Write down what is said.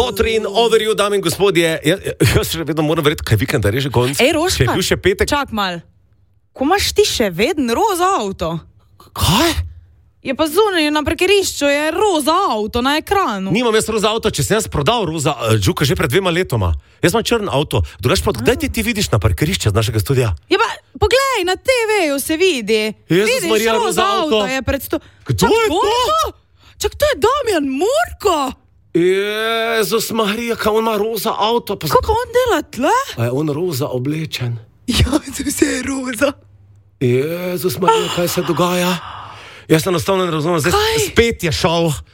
Dotri in overju, dame in gospodje. Jaz še vedno moram verjeti, kaj vikend, da je že konc. Rožka, če je bil še petek. čak mal. Ko imaš ti še vedno roza avto? Kaj? Je pa zunaj na parkirišču, je roza avto na ekranu. Nimam jaz roza avto, če sem jaz prodal roza Džuka že pred 2 letoma. Jaz imam črn avto. Drugač pa, kdaj ti vidiš na parkirišče z našega studia? Ja pa, poglej, na TV-ju se vidi. Jezus Vidiš, Marija, roza avto. je pred Kdo je to? Čak, to je Damjan Murko. Jezus Marija, kaj on ima roza avto? Pa Kako on dela tle? A je on roza oblečen? Ja, to vse je roza. Jezus Marija, kaj se dogaja? Jaz enostavno ne razumem, zdaj spet je šel.